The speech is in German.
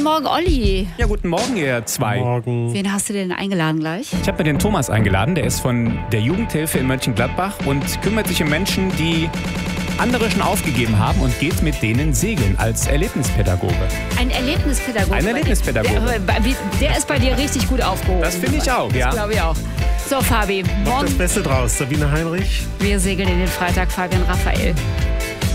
Guten Morgen, Olli. Ja, guten Morgen, ihr zwei. Morgen. Wen hast du denn eingeladen gleich? Ich habe mir den Thomas eingeladen, der ist von der Jugendhilfe in Mönchengladbach und kümmert sich um Menschen, die andere schon aufgegeben haben und geht mit denen segeln als Erlebnispädagoge. Ein Erlebnispädagoge. Ein Erlebnispädagoge. Der ist bei dir richtig gut aufgehoben. Das finde ich auch, ja. Das glaube ich auch. So, Fabi, Macht morgen das Beste draus. Sabine Heinrich. wir segeln in den Freitag, Fabian Raphael.